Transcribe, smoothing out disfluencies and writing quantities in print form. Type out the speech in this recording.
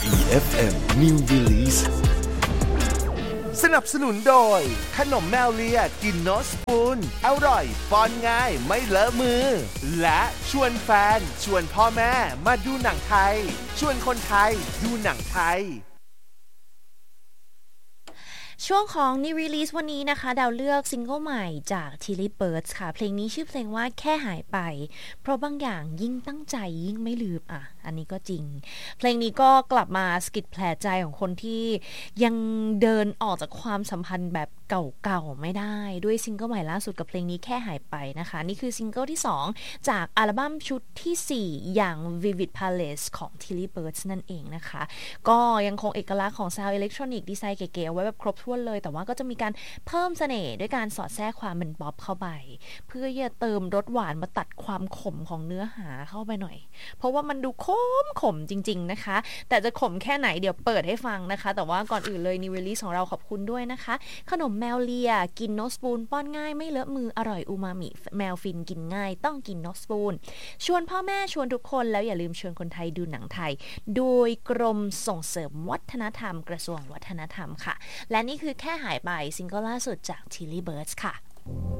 EFM New Release สนับสนุนโดยขนมแมวเลียกินโนสปูนอร่อยป้อนง่ายไม่เลอะมือและชวนแฟนชวนพ่อแม่มาดูหนังไทยชวนคนไทยดูหนังไทยช่วงของ New Release วันนี้นะคะดาวเลือกซิงเกิลใหม่จาก Tilly Birds ค่ะเพลงนี้ชื่อเพลงว่าแค่หายไปเพราะบางอย่างยิ่งตั้งใจยิ่งไม่ลืมอันนี้ก็จริงเพลงนี้ก็กลับมาสะกิดแผลใจของคนที่ยังเดินออกจากความสัมพันธ์แบบเก่าๆไม่ได้ด้วยซิงเกิลใหม่ล่าสุดกับเพลงนี้แค่หายไปนะคะนี่คือซิงเกิลที่2จากอัลบั้มชุดที่4อย่าง Vivid Palace ของ Tilly Birds นั่นเองนะคะก็ยังคงเอกลักษณ์ของซาวด์อิเล็กทรอนิกส์ดีไซน์เก๋ๆเอาไว้แบบครบถ้วนเลยแต่ว่าก็จะมีการเพิ่มเสน่ห์ด้วยการสอดแทรกความเป็นป๊อปเข้าไปเพื่อจะเติมรสหวานมาตัดความขมของเนื้อหาเข้าไปหน่อยเพราะว่ามันดูขมจริงๆนะคะแต่จะขมแค่ไหนเดี๋ยวเปิดให้ฟังนะคะแต่ว่าก่อนอื่นเลย New Release ของเราขอบคุณด้วยนะคะขนมแมวเลียกินโนสปูนป้อนง่ายไม่เลอะมืออร่อยอูมามิแมวฟินกินง่ายต้องกินโนสปูนชวนพ่อแม่ชวนทุกคนแล้วอย่าลืมชวนคนไทยดูหนังไทยโดยกรมส่งเสริมวัฒนธรรมกระทรวงวัฒนธรรมค่ะและนี่คือแค่หายไปซิงเกิลล่าสุดจาก Tilly Birds ค่ะ